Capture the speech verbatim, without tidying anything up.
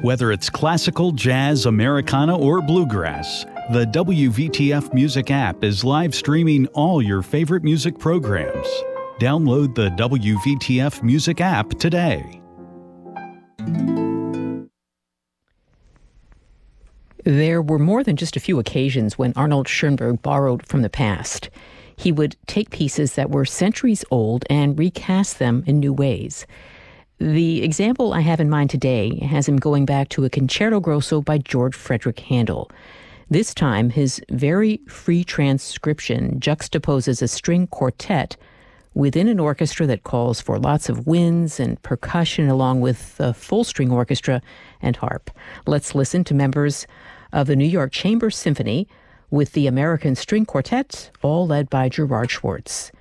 Whether it's classical, jazz, Americana, or bluegrass, the W V T F Music app is live streaming all your favorite music programs. Download the W V T F Music app today. There were more than just a few occasions when Arnold Schoenberg borrowed from the past. He would take pieces that were centuries old and recast them in new ways. The example I have in mind today has him going back to a concerto grosso by George Frederick Handel. This time, his very free transcription juxtaposes a string quartet within an orchestra that calls for lots of winds and percussion, along with a full-string orchestra and harp. Let's listen to members of the New York Chamber Symphony with the American String Quartet, all led by Gerard Schwartz.